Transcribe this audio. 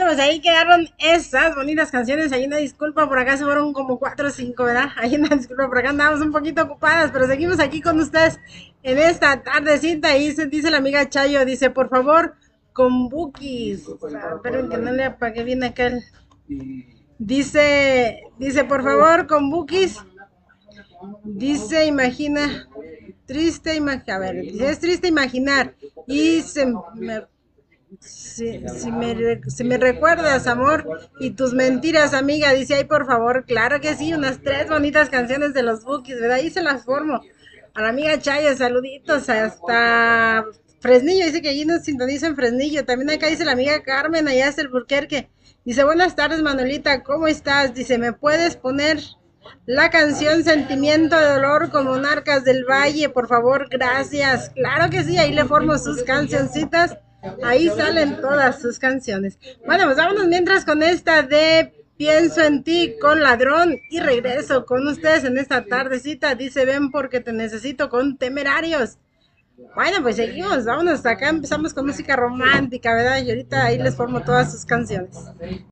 Bueno, pues ahí quedaron esas bonitas canciones. Hay una disculpa, por acá se fueron como 4 o 5, ¿verdad? Hay una disculpa, por acá andamos un poquito ocupadas, pero seguimos aquí con ustedes en esta tardecita. Y dice la amiga Chayo, dice, por favor, con Bookies. Pero que no le apagué bien acá el... Dice, por favor, con Bookies. Dice, imagina, a ver, dice, es triste imaginar. Y si me recuerdas, amor, y tus mentiras, amiga, dice ahí, por favor, claro que sí, unas 3 bonitas canciones de los Bookies, ¿verdad? Ahí se las formo. A la amiga Chaya, saluditos hasta Fresnillo, dice que allí nos sintoniza en Fresnillo. También acá dice la amiga Carmen, allá es el Burquerque. Dice, buenas tardes, Manuelita, ¿cómo estás? Dice, ¿me puedes poner la canción Sentimiento de Dolor con Monarcas del Valle, por favor? Gracias. Claro que sí, ahí le formo sus cancioncitas. Ahí salen todas sus canciones. Bueno, pues vámonos mientras con esta de Pienso en ti con Ladrón y regreso con ustedes en esta tardecita. Dice, ven porque te necesito con Temerarios. Bueno, pues seguimos, vámonos acá, empezamos con música romántica, ¿verdad? Y ahorita ahí les formo todas sus canciones.